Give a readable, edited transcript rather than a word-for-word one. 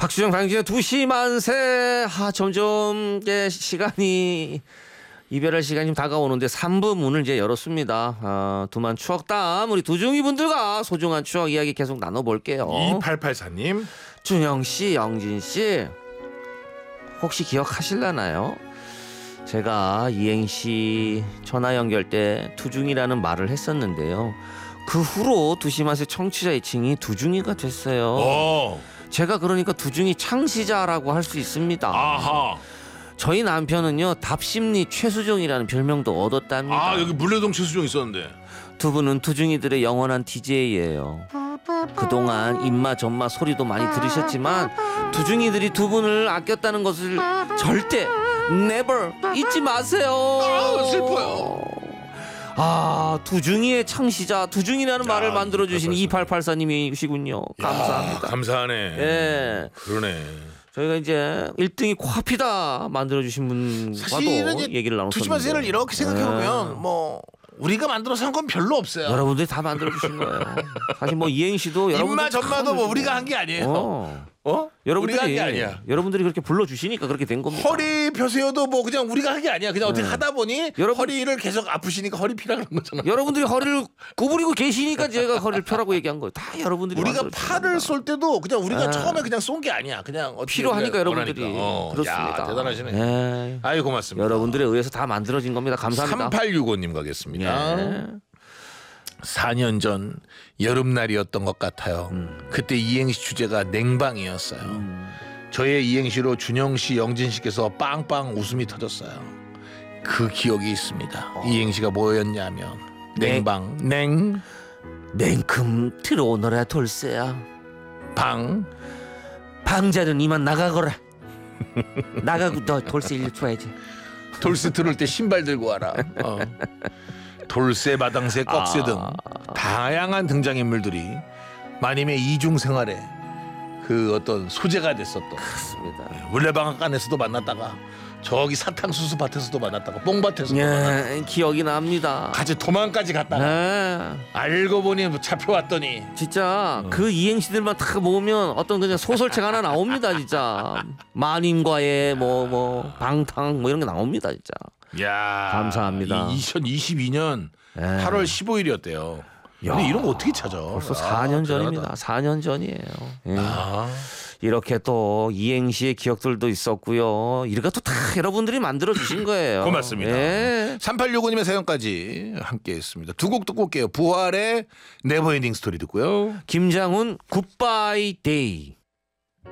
박수정 당신의 2시 만세. 점점 시간이 이별할 시간이 좀 다가오는데 3부 문을 이제 열었습니다. 두만 추억담 우리 두중이 분들과 소중한 추억 이야기 계속 나눠볼게요. 2884님. 준영씨, 영진씨 혹시 기억하실라나요? 제가 이행시 전화 연결 때 두중이라는 말을 했었는데요. 그 후로 2시 만세 청취자 애칭이 두중이가 됐어요. 제가 그러니까 두중이 창시자라고 할 수 있습니다. 아하. 저희 남편은요 답심리 최수종이라는 별명도 얻었답니다. 여기 물레동 최수종 있었는데. 두 분은 두중이들의 영원한 DJ예요. 그동안 입마 전마 소리도 많이 들으셨지만 두중이들이 두 분을 아꼈다는 것을 절대 never 잊지 마세요. 슬퍼요. 두중이의 창시자 두중이라는 말을 만들어주신 2884님이시군요. 감사합니다. 감사하네. 예. 그러네. 저희가 이제 1등이 코앞이다 만들어주신 분과도 얘기를 나눴었는데 2시 만세를 이렇게 생각해보면 뭐 우리가 만들어서 한 건 별로 없어요. 여러분들이 다 만들어주신 거예요. 사실 뭐 이행시도 입마 전마도 뭐 우리가 한 게 아니에요. 여러분들이 우리가 한 게 아니야. 여러분들이 그렇게 불러주시니까 그렇게 된 겁니다. 허리 펴세요도 뭐 그냥 우리가 한 게 아니야. 그냥 어떻게 하다 보니 허리를 계속 아프시니까 허리 피라 그런 거잖아. 여러분들이 허리를 구부리고 계시니까 제가 허리를 펴라고 얘기한 거예요. 다 여러분들이 우리가 팔을 쏠 때도 그냥 우리가 처음에 그냥 쏜 게 아니야. 그냥 필요하니까 여러분들이 그렇습니다. 야, 대단하시네. 아유 고맙습니다. 여러분들에 의해서 다 만들어진 겁니다. 감사합니다. 3865님 가겠습니다. 4년 전 여름날이었던 것 같아요. 그때 이행시 주제가 냉방이었어요. 저의 이행시로 준영씨, 영진씨께서 빵빵 웃음이 터졌어요. 그 기억이 있습니다. 이행시가 뭐였냐면 냉방, 냉큼 들어오너라 돌쇠야. 방자는 이만 나가거라. 나가고 너 돌쇠 일로 줘야지. 돌쇠 들을 때 신발 들고 와라. 돌쇠, 마당새, 꺽쇠 등 다양한 등장인물들이 마님의 이중 생활에 그 어떤 소재가 됐었던. 그렇습니다. 물레방앗간에서도 만났다가 저기 사탕수수 밭에서도 만났다가 뽕밭에서도 만났다가 기억이 납니다. 같이 도망까지 갔다가 알고 보니 잡혀왔더니 진짜 그 이행시들만 다 모으면 어떤 그냥 소설책 하나 나옵니다. 진짜 마님과의 뭐 방탕 뭐 이런 게 나옵니다. 진짜. 야, 감사합니다. 2022년 8월 15일이었대요. 근데 이런 거 어떻게 찾아? 벌써 4년 전입니다. 4년 전이에요. 이렇게 또 이행시의 기억들도 있었고요. 이렇게 또 다 여러분들이 만들어주신 거예요. 고맙습니다. 3865님의 사연까지 함께했습니다. 두 곡 듣고 올게요. 부활의 네버엔딩 스토리 듣고요. 김장훈 굿바이 데이.